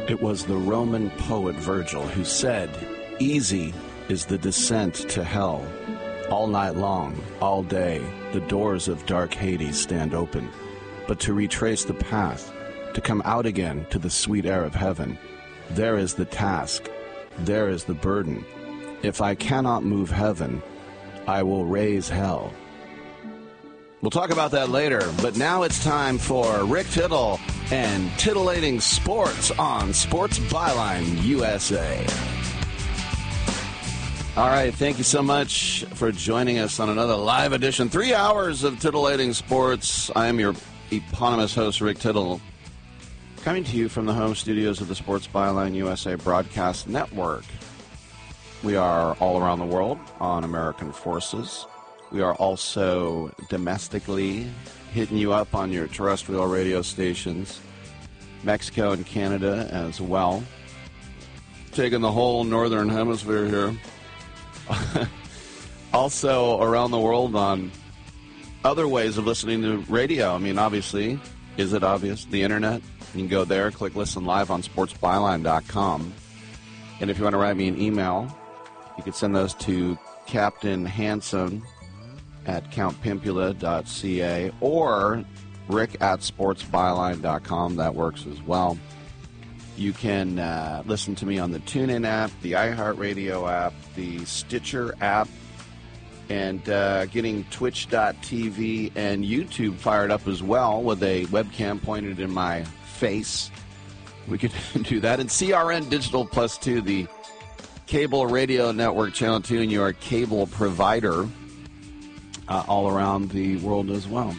It was the Roman poet Virgil who said, "Easy is the descent to hell. All night long, all day, the doors of dark Hades stand open. But to retrace the path, to come out again to the sweet air of heaven, there is the task, there is the burden. If I cannot move heaven, I will raise hell." We'll talk about that later, but now it's time for Rick Tittle and Titillating Sports on Sports Byline USA. All right, thank you so much for joining us on another live edition, 3 hours of Titillating Sports. I am your eponymous host, Rick Tittle, coming to you from the home studios of the Sports Byline USA Broadcast Network. We are all around the world on American Forces. We are also domestically hitting you up on your terrestrial radio stations, Mexico and Canada as well. Taking the whole northern hemisphere here. Also around the world on other ways of listening to radio. I mean, obviously, is it obvious? The internet. You can go there, click listen live on sportsbyline.com. And if you want to write me an email, you can send those to Captain Hanson at countpimpula.ca or rick@sportsbyline.com. That works as well. You can listen to me on the TuneIn app, the iHeartRadio app, the Stitcher app, and getting twitch.tv and YouTube fired up as well with a webcam pointed in my face. We could do that. And CRN Digital Plus 2, the cable radio network channel 2, and your cable provider all around the world as well.